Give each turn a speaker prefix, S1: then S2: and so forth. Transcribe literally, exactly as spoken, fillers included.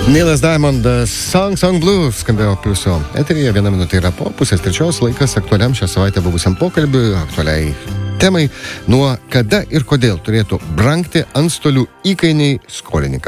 S1: Neilas Diamondas, Song Song Blues skambėjo pliuso eteryje, viena minutė yra po pusės trečios, laikas aktualiam šią savaitę buvusiam pokalbiui, aktualiai temai, nuo kada ir kodėl turėtų brangti antstolių įkainiai skolininkams.